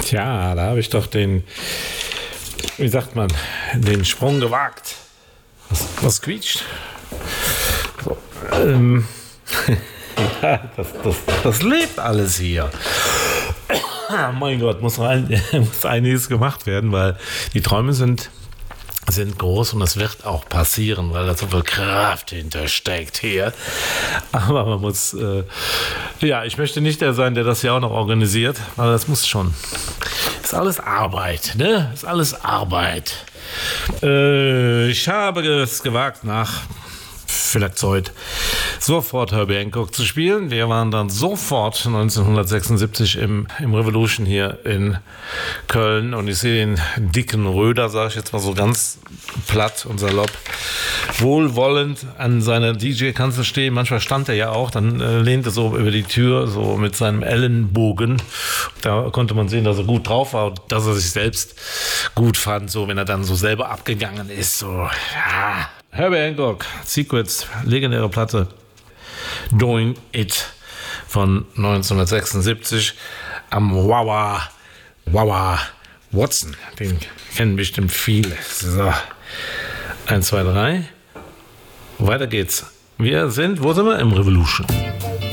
Tja, da habe ich doch den Sprung gewagt. Was quietscht? So, ja, das lebt alles hier. Mein Gott, muss einiges gemacht werden, weil die Träume sind groß und das wird auch passieren, weil da so viel Kraft hintersteckt hier. Aber man muss, ich möchte nicht der sein, der das hier auch noch organisiert, weil das muss schon. Ist alles Arbeit, ne? Ist alles Arbeit. Ich habe es gewagt, nach vielleicht heute sofort Herbie Hancock zu spielen. Wir waren dann sofort 1976 im Revolution hier in Köln und ich sehe den dicken Röder, sage ich jetzt mal so ganz platt und salopp, wohlwollend an seiner DJ-Kanzel stehen. Manchmal stand er ja auch, dann lehnte so über die Tür, so mit seinem Ellenbogen. Da konnte man sehen, dass er gut drauf war und dass er sich selbst gut fand, so wenn er dann so selber abgegangen ist. So, ja. Herbie Hancock, Secrets, legendäre Platte, Doing It von 1976 am Wah Wah Watson. Den kennen bestimmt viele. So, 1, 2, 3. Weiter geht's. Wo sind wir? Im Revolution.